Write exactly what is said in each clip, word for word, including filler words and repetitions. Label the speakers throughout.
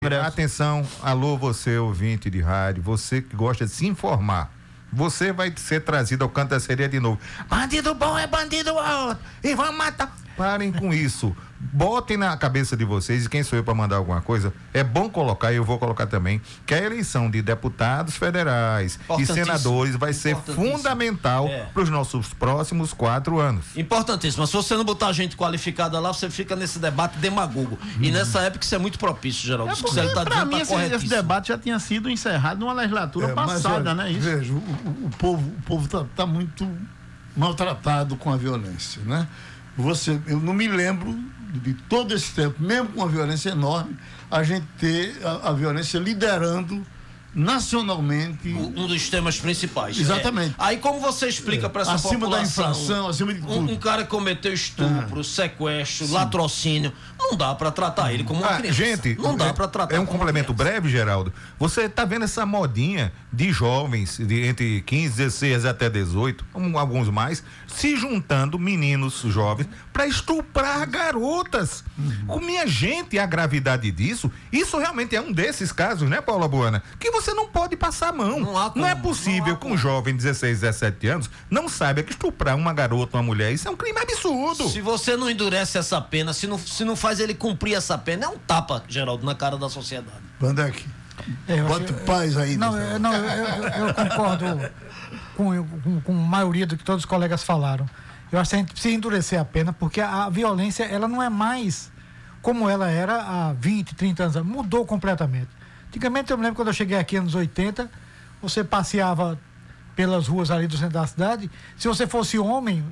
Speaker 1: Atenção, alô você ouvinte de rádio, você que gosta de se informar, você vai ser trazido ao canto da sereia de novo. Bandido bom é bandido outro, e vamos matar. Parem com isso, botem na cabeça de vocês, e quem sou eu para mandar alguma coisa, é bom colocar, e eu vou colocar também, que a eleição de deputados federais e senadores vai ser fundamental é. para os nossos próximos quatro anos.
Speaker 2: Importantíssimo, se você não botar gente qualificada lá, você fica nesse debate demagogo, hum. e nessa época isso é muito propício, Geraldo.
Speaker 3: É porque, tá para mim, tá esse, esse debate já tinha sido encerrado numa legislatura é, passada,
Speaker 4: mas,
Speaker 3: né? Isso.
Speaker 4: Veja, o, o, o povo o povo tá, tá muito maltratado com a violência, né? Você, eu não me lembro de todo esse tempo, mesmo com uma violência enorme, a gente ter a, a violência liderando nacionalmente.
Speaker 2: Um dos temas principais.
Speaker 4: Exatamente.
Speaker 2: É. Aí como você explica é. para essa
Speaker 4: acima
Speaker 2: população?
Speaker 4: Acima da inflação, acima de tudo.
Speaker 2: Um, um cara que cometeu estupro, ah. sequestro, Sim. latrocínio, não dá para tratar ele como uma
Speaker 1: ah,
Speaker 2: criança.
Speaker 1: Gente,
Speaker 2: não dá
Speaker 1: é,
Speaker 2: para tratar
Speaker 1: É um complemento breve, Geraldo. Você tá vendo essa modinha de jovens de entre quinze, dezesseis até dezoito, um, alguns mais, se juntando, meninos jovens, para estuprar garotas. Uhum. Com minha gente, a gravidade disso, isso realmente é um desses casos, né, Paula Buana? Que você não pode passar a mão. Não, há como, não é possível que um jovem de dezesseis, dezessete anos não saiba que estuprar uma garota, uma mulher, isso é um crime absurdo.
Speaker 2: Se você não endurece essa pena, se não, se não faz ele cumprir essa pena, é um tapa, Geraldo, na cara da sociedade.
Speaker 4: Vandeck,
Speaker 5: é,
Speaker 4: bota paz aí.
Speaker 5: Não, eu, não eu, eu, eu concordo com, com, com a maioria do que todos os colegas falaram. Eu acho que a gente precisa endurecer a pena, porque a, a violência, ela não é mais como ela era há vinte, trinta anos. Mudou completamente. Antigamente, eu me lembro quando eu cheguei aqui nos anos oitenta, você passeava pelas ruas ali do centro da cidade, se você fosse homem,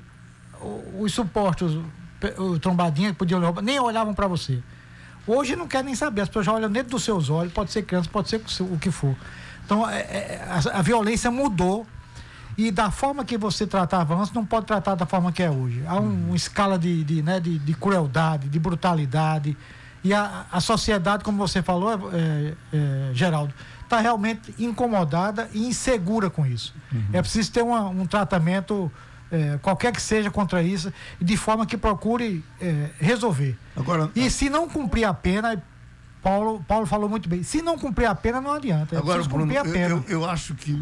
Speaker 5: os supostos, o trombadinha, podiam roubar, nem olhavam para você. Hoje não quer nem saber, as pessoas já olham dentro dos seus olhos, pode ser criança, pode ser o que for. Então, é, é, a, a violência mudou, e da forma que você tratava antes, não pode tratar da forma que é hoje. Há um, uhum. uma escala de, de, né, de, de crueldade, de brutalidade, e a, a sociedade, como você falou, é, é, Geraldo, está realmente incomodada e insegura com isso. Uhum. É preciso ter uma, um tratamento, é, qualquer que seja, contra isso, de forma que procure é, resolver. Agora, e se não cumprir a pena, Paulo, Paulo falou muito bem, se não cumprir a pena, não adianta. É
Speaker 4: agora,
Speaker 5: Bruno,
Speaker 4: cumprir a pena. Eu, eu, eu acho que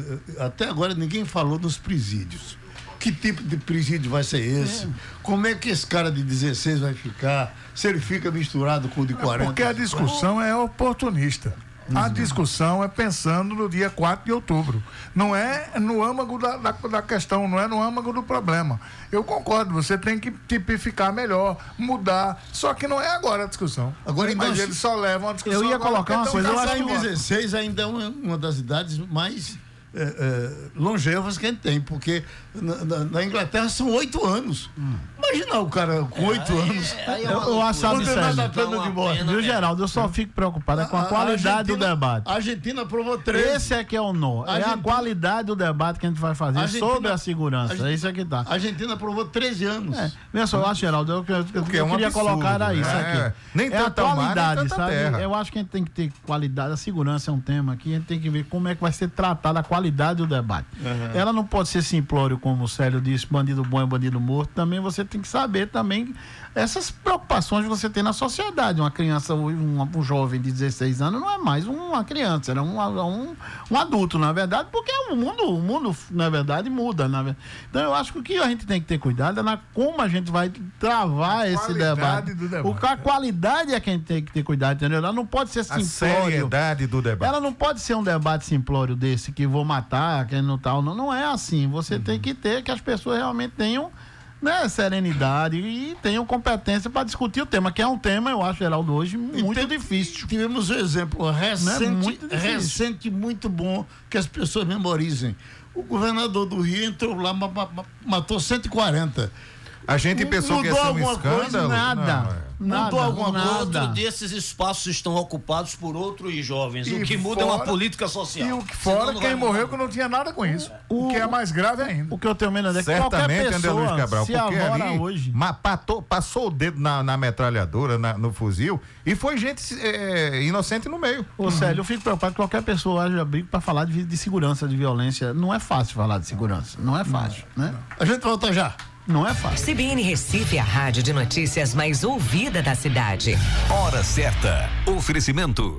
Speaker 4: até agora ninguém falou dos presídios. Que tipo de presídio vai ser esse? É. Como é que esse cara de dezesseis vai ficar? Se ele fica misturado com o de quarenta?
Speaker 3: Porque a discussão é oportunista. Uhum. A discussão é pensando no dia quatro de outubro. Não é no âmago da, da, da questão, não é no âmago do problema. Eu concordo, você tem que tipificar melhor, mudar. Só que não é agora a discussão. Agora, mas eles só levam a discussão.
Speaker 4: Eu ia colocar uma coisa, eu acho que
Speaker 3: dezesseis
Speaker 4: ainda é uma, uma das idades mais É, é, longevas que a gente tem, porque na, na, na Inglaterra são oito anos. Hum. Imagina o cara com oito é, anos.
Speaker 3: É, é, é eu, eu acho absurdo. Pena de morte. Viu, Geraldo? Eu só fico preocupado com a, a qualidade a do debate.
Speaker 4: A Argentina aprovou três.
Speaker 3: Esse é que é o nó. A é Argentina, a qualidade do debate que a gente vai fazer Argentina, sobre a segurança. Argentina, isso é que tá.
Speaker 4: A Argentina aprovou treze anos.
Speaker 3: É. Veja só, eu acho, Geraldo, eu, eu, eu, eu queria absurdo, colocar aí isso aqui. É.
Speaker 1: Nem
Speaker 3: é a qualidade,
Speaker 1: mar,
Speaker 3: sabe?
Speaker 1: Terra.
Speaker 3: Eu acho que a gente tem que ter qualidade. A segurança é um tema aqui. A gente tem que ver como é que vai ser tratada a qualidade do debate. Uhum. Ela não pode ser simplório, como o Célio disse, bandido bom é bandido morto. Também você tem que saber também essas preocupações que você tem na sociedade. Uma criança, um, um jovem de dezesseis anos não é mais uma criança, era um, um, um adulto, na verdade, porque o mundo, o mundo, na verdade, muda. Na verdade. Então eu acho que o que a gente tem que ter cuidado é na como a gente vai travar a esse debate. Do debate. O, a qualidade é que a gente tem que ter cuidado, entendeu? Ela não pode ser simplório.
Speaker 1: A seriedade do debate.
Speaker 3: Ela não pode ser um debate simplório desse, que vou matar, que não tal. Não, não é assim. Você uhum. tem que ter que as pessoas realmente tenham, né, serenidade e tenham competência para discutir o tema, que é um tema, eu acho, Geraldo, hoje muito tem, difícil.
Speaker 4: Tivemos um exemplo recente, né? muito recente, muito bom, que as pessoas memorizem. O governador do Rio entrou lá, ma, ma, matou cento e quarenta.
Speaker 1: A gente pensou que ia ser um escândalo.
Speaker 3: Coisa, nada.
Speaker 2: Não, é. Mudou alguma
Speaker 3: nada.
Speaker 2: coisa. Outro desses espaços estão ocupados por outros jovens. E o que muda fora, é uma política social.
Speaker 3: E o que fora, não quem morreu que não tinha nada com isso. O, o que é mais grave ainda. O que eu tenho medo é que
Speaker 1: certamente,
Speaker 3: qualquer pessoa
Speaker 1: Luiz Cabral,
Speaker 3: se
Speaker 1: porque ali
Speaker 3: hoje.
Speaker 1: Ma, patou, passou o dedo na, na metralhadora, na, no fuzil, e foi gente é, inocente no meio.
Speaker 3: Ô, uhum. Célio, eu fico preocupado que qualquer pessoa haja briga para falar de, de segurança, de violência. Não é fácil falar de segurança. Não é fácil, não, né? Não.
Speaker 4: A gente volta já.
Speaker 3: Não é fácil.
Speaker 6: C B N Recife é a rádio de notícias mais ouvida da cidade.
Speaker 7: Hora certa. Oferecimento